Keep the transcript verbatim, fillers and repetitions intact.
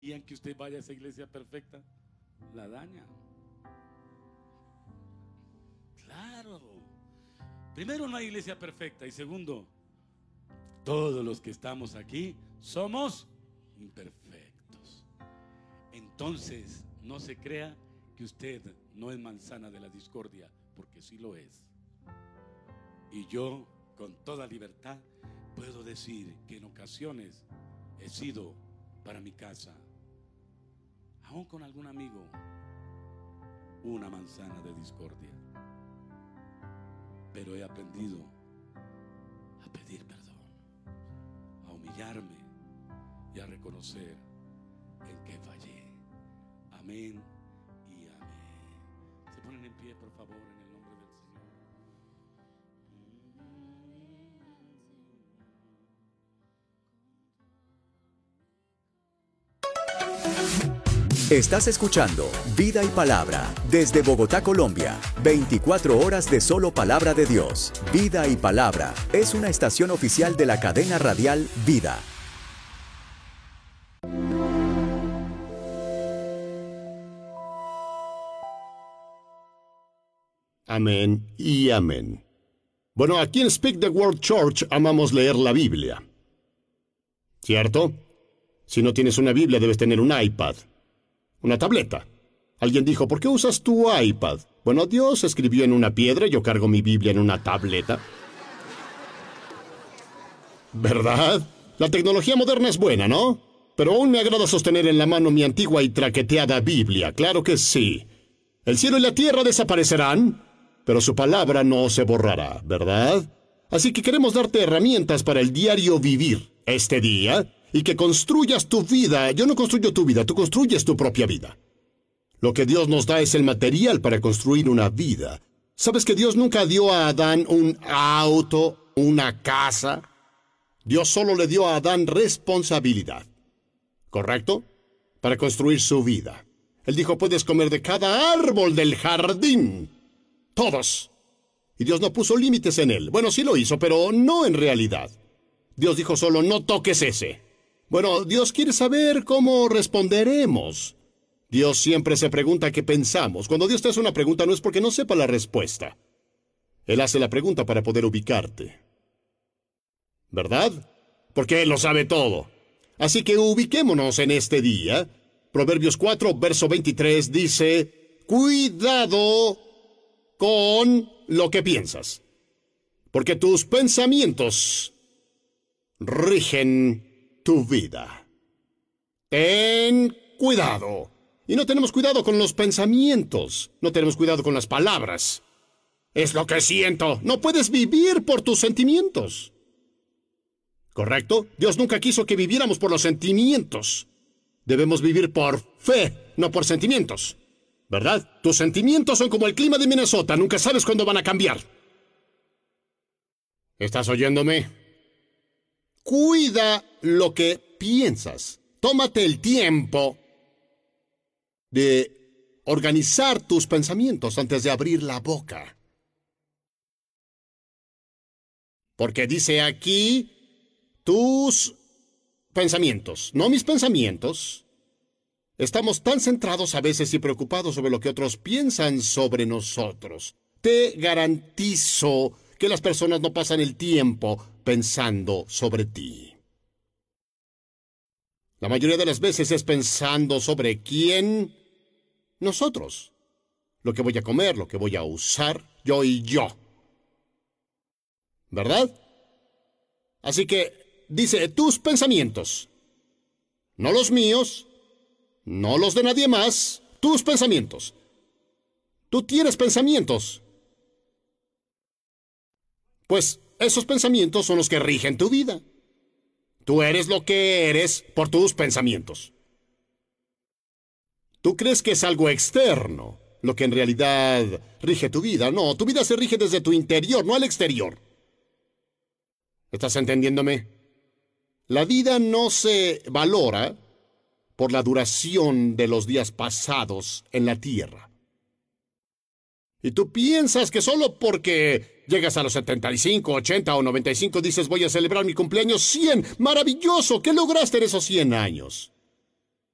y en que usted vaya a esa iglesia perfecta, la daña. Claro. Primero, no hay iglesia perfecta. Y segundo, todos los que estamos aquí somos imperfectos. Entonces, no se crea que usted no es manzana de la discordia, porque sí lo es. Y yo, con toda libertad, puedo decir que en ocasiones he sido para mi casa, aún con algún amigo, una manzana de discordia. Pero he aprendido a pedir perdón, a humillarme y a reconocer en que fallé. Amén y amén. Se ponen en pie, por favor, en el nombre del Señor. Estás escuchando Vida y Palabra desde Bogotá, Colombia. veinticuatro horas de solo palabra de Dios. Vida y Palabra es una estación oficial de la cadena radial Vida. Amén y amén. Bueno, aquí en Speak the Word Church amamos leer la Biblia, ¿cierto? Si no tienes una Biblia, debes tener un iPad, una tableta. Alguien dijo, ¿por qué usas tu iPad? Bueno, Dios escribió en una piedra y yo cargo mi Biblia en una tableta. ¿Verdad? La tecnología moderna es buena, ¿no? Pero aún me agrada sostener en la mano mi antigua y traqueteada Biblia. Claro que sí. El cielo y la tierra desaparecerán, pero su palabra no se borrará, ¿verdad? Así que queremos darte herramientas para el diario vivir este día y que construyas tu vida. Yo no construyo tu vida, tú construyes tu propia vida. Lo que Dios nos da es el material para construir una vida. ¿Sabes que Dios nunca dio a Adán un auto, una casa? Dios solo le dio a Adán responsabilidad, ¿correcto? Para construir su vida. Él dijo, puedes comer de cada árbol del jardín. Todos. Y Dios no puso límites en él. Bueno, sí lo hizo, pero no en realidad. Dios dijo solo, no toques ese. Bueno, Dios quiere saber cómo responderemos. Dios siempre se pregunta qué pensamos. Cuando Dios te hace una pregunta no es porque no sepa la respuesta. Él hace la pregunta para poder ubicarte, ¿verdad? Porque Él lo sabe todo. Así que ubiquémonos en este día. Proverbios cuatro, verso veintitrés dice, cuidado con lo que piensas, porque tus pensamientos rigen tu vida. Ten cuidado. Y no tenemos cuidado con los pensamientos, no tenemos cuidado con las palabras. Es lo que siento. No puedes vivir por tus sentimientos. ¿Correcto? Dios nunca quiso que viviéramos por los sentimientos. Debemos vivir por fe, no por sentimientos. ¿Verdad? Tus sentimientos son como el clima de Minnesota, nunca sabes cuándo van a cambiar. ¿Estás oyéndome? Cuida lo que piensas. Tómate el tiempo de organizar tus pensamientos antes de abrir la boca. Porque dice aquí, tus pensamientos, no mis pensamientos. Estamos tan centrados a veces y preocupados sobre lo que otros piensan sobre nosotros. Te garantizo que las personas no pasan el tiempo pensando sobre ti. La mayoría de las veces es pensando sobre quién. Nosotros. Lo que voy a comer, lo que voy a usar, yo y yo. ¿Verdad? Así que dice, tus pensamientos. No los míos, no los de nadie más, tus pensamientos. Tú tienes pensamientos. Pues esos pensamientos son los que rigen tu vida. Tú eres lo que eres por tus pensamientos. Tú crees que es algo externo, lo que en realidad rige tu vida. No, tu vida se rige desde tu interior, no al exterior. ¿Estás entendiéndome? La vida no se valora por la duración de los días pasados en la tierra. Y tú piensas que solo porque llegas a los setenta y cinco, ochenta o noventa y cinco dices voy a celebrar mi cumpleaños cien. ¡Maravilloso! ¿Qué lograste en esos cien años?